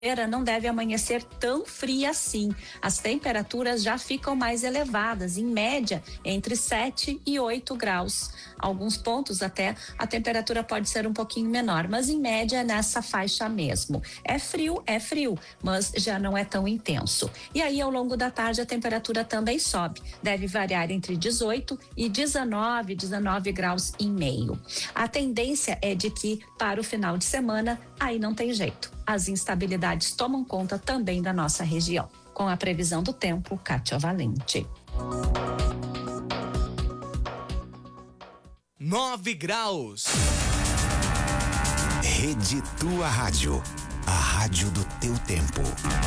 Não deve amanhecer tão fria assim. As temperaturas já ficam mais elevadas, em média entre 7 e 8 graus. Alguns pontos até a temperatura pode ser um pouquinho menor, mas em média é nessa faixa mesmo. É frio, mas já não é tão intenso. E aí ao longo da tarde a temperatura também sobe. Deve variar entre 18 e 19 graus e meio. A tendência é de que para o final de semana aí não tem jeito. As instabilidades tomam conta também da nossa região. Com a previsão do tempo, Kátia Valente. 9 graus. Rede Tua Rádio. A rádio do teu tempo.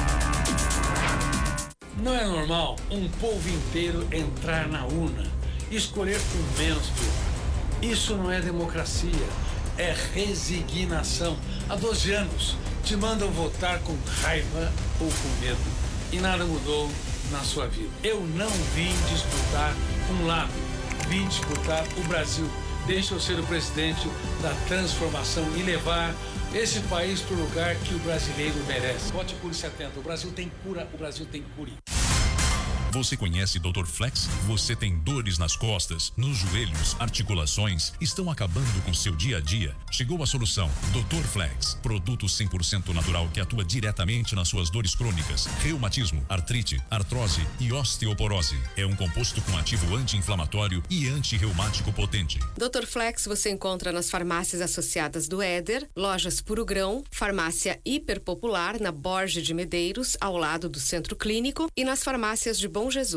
Não é normal um povo inteiro entrar na urna e escolher o menos pior. Isso não é democracia, é resignação. Há 12 anos te mandam votar com raiva ou com medo e nada mudou na sua vida. Eu não vim disputar um lado, vim disputar o Brasil. Deixa eu ser o presidente da transformação e levar esse país para o lugar que o brasileiro merece. Vote Cure 70. O Brasil tem cura, o Brasil tem cure. Você conhece Dr. Flex? Você tem dores nas costas, nos joelhos, articulações, estão acabando com seu dia a dia? Chegou a solução. Dr. Flex, produto 100% natural que atua diretamente nas suas dores crônicas, reumatismo, artrite, artrose e osteoporose. É um composto com ativo anti-inflamatório e anti-reumático potente. Dr. Flex você encontra nas farmácias associadas do Éder, lojas Puro Grão, farmácia Hiperpopular na Borges de Medeiros, ao lado do Centro Clínico, e nas farmácias de Bom Jesus.